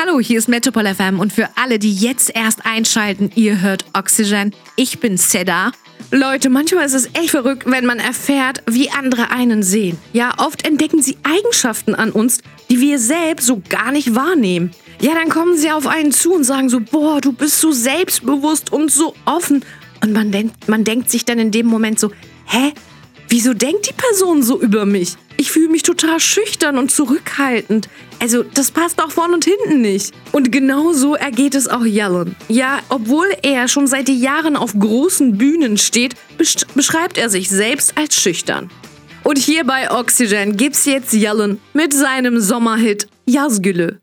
Hallo, hier ist Metropol FM und für alle, die jetzt erst einschalten, ihr hört Oxygen. Ich bin Seda. Leute, manchmal ist es echt verrückt, wenn man erfährt, wie andere einen sehen. Ja, oft entdecken sie Eigenschaften an uns, die wir selbst so gar nicht wahrnehmen. Ja, dann kommen sie auf einen zu und sagen so, boah, du bist so selbstbewusst und so offen. Und man denkt sich dann in dem Moment so, hä? Wieso denkt die Person so über mich? Ich fühle mich total schüchtern und zurückhaltend. Also, das passt auch vorn und hinten nicht. Und genau so ergeht es auch Yalon. Ja, obwohl er schon seit Jahren auf großen Bühnen steht, beschreibt er sich selbst als schüchtern. Und hier bei Oxygen gibt's jetzt Yalon mit seinem Sommerhit Yazgülü.